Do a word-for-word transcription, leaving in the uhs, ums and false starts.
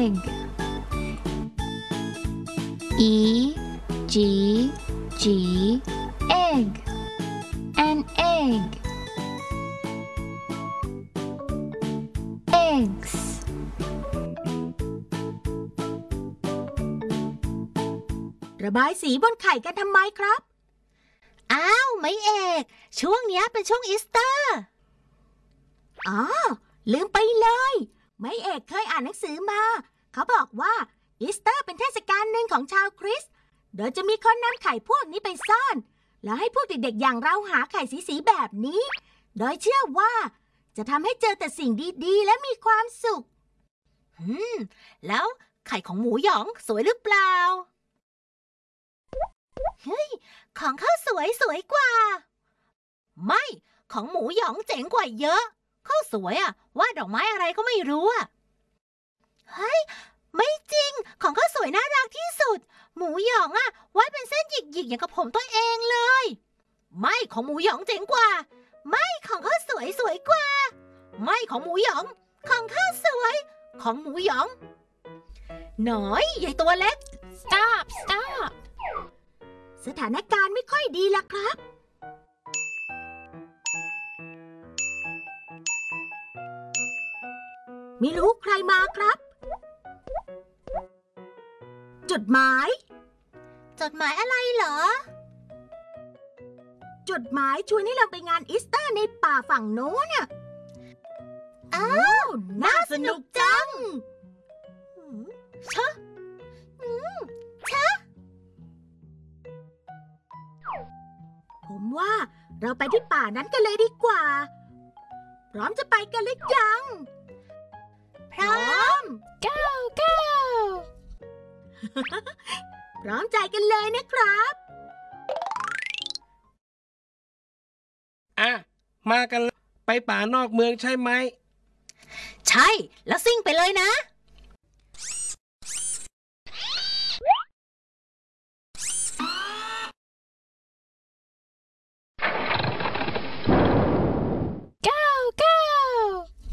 egg. E G G egg. An egg. Eggs. ระบายสีบนไข่กันทำไมครับอ้าวไม่เอกช่วงนี้เป็นช่วงอีสเตอร์อ๋อลืมไปเลยไม่เอกเคยอ่านหนังสือมาเขาบอกว่าอีสเตอร์เป็นเทศกาลหนึ่งของชาวคริสต์โดยจะมีคนนำไข่พวกนี้ไปซ่อนแล้วให้พวกเด็กๆอย่างเราหาไข่สีๆแบบนี้โดยเชื่อว่าจะทำให้เจอแต่สิ่งดีๆและมีความสุขอืมแล้วไข่ของหมูหยองสวยหรือเปล่าเฮ้ยของข้าวสวยสวยกว่าไม่ของหมูหยองเจ๋งกว่าเยอะข้าวสวยอะวาดดอกไม้อะไรก็ไม่รู้อะเฮ้ยไม่จริงของข้าวสวยน่ารักที่สุดหมูหยองอะวาดเป็นเส้นหยิกๆอย่างกับผมตัวเองเลยไม่ของหมูหยองเจ๋งกว่าไม่ของข้าวสวยสวยกว่าไม่ของหมูหยองของข้าวสวยของหมูหยองหน่อยใหญ่ตัวเล็ก Stop! Stop! สถานการณ์ไม่ค่อยดีล่ะครับไม่รู้ใครมาครับจดหมายจดหมายอะไรเหรอจดหมายชวนให้เราไปงานอีสเตอร์ในป่าฝั่งโน้นน่ะอ้าวน่าสนุกจังชะชะผมว่าเราไปที่ป่านั้นกันเลยดีกว่าพร้อมจะไปกันหรือยังพร้อม Go! Go! พร้อมใจกันเลยนะครับอ่ะมากันไปป่านอกเมืองใช่ไหมใช่แล้วซิ่งไปเลยนะ